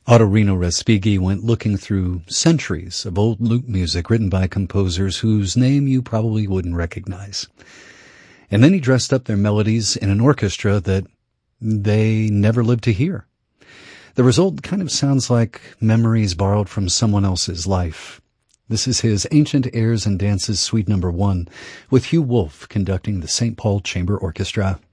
Ottorino Respighi went looking through centuries of old lute music written by composers whose name you probably wouldn't recognize. And then he dressed up their melodies in an orchestra that they never lived to hear. The result kind of sounds like memories borrowed from someone else's life. This is his Ancient Airs and Dances Suite No. 1, with Hugh Wolf conducting the St. Paul Chamber Orchestra.